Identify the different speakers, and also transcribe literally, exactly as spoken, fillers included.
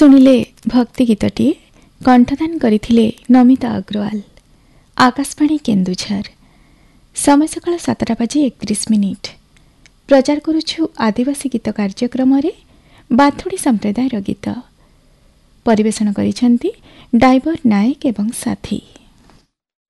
Speaker 1: शुणिले भक्ति गीतटी कंठदान करथिले नमिता अग्रवाल। आकाशवाणी केन्दुझर। समय सकाळ सातटा बाजी एकतीस मिनिट। प्रचार करुछु आदिवासी गीत कार्यक्रम रे बाथुड़ी संप्रदायर गीत। परिवेषण करिसेंती डाइवर नायक एवं साथी।